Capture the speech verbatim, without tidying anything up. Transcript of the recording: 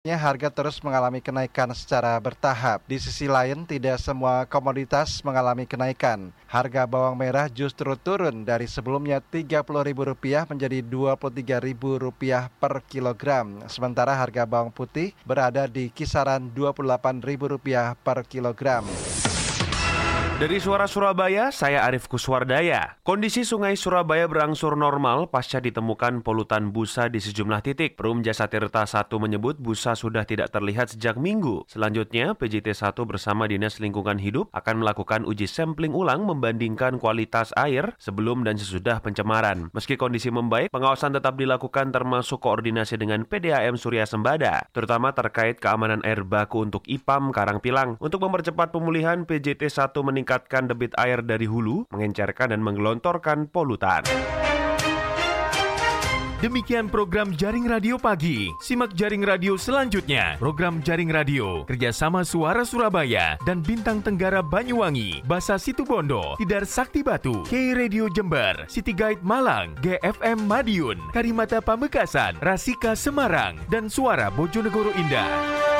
Harga terus mengalami kenaikan secara bertahap. Di sisi lain, tidak semua komoditas mengalami kenaikan. Harga bawang merah justru turun dari sebelumnya tiga puluh ribu rupiah menjadi dua puluh tiga ribu rupiah per kilogram. Sementara harga bawang putih berada di kisaran dua puluh delapan ribu rupiah per kilogram. Dari Suara Surabaya, saya Arief Kuswardaya. Kondisi Sungai Surabaya berangsur normal pasca ditemukan polutan busa di sejumlah titik. Perum Jasa Tirta satu menyebut busa sudah tidak terlihat sejak Minggu. Selanjutnya, P J T satu bersama Dinas Lingkungan Hidup akan melakukan uji sampling ulang membandingkan kualitas air sebelum dan sesudah pencemaran. Meski kondisi membaik, pengawasan tetap dilakukan termasuk koordinasi dengan P D A M Surya Sembada, terutama terkait keamanan air baku untuk I P A M Karangpilang. Untuk mempercepat pemulihan, P J T satu meningkatkan meningkatkan debit air dari hulu, mengencerkan dan menggelontorkan polutan. Demikian program Jaring Radio Pagi. Simak Jaring Radio selanjutnya. Program Jaring Radio kerjasama Suara Surabaya dan Bintang Tenggara Banyuwangi, Basa Situbondo, Tidar Sakti Batu, K Radio Jember, City Guide Malang, G F M Madiun, Karimata Pamekasan, Rasika Semarang, dan Suara Bojonegoro Indah.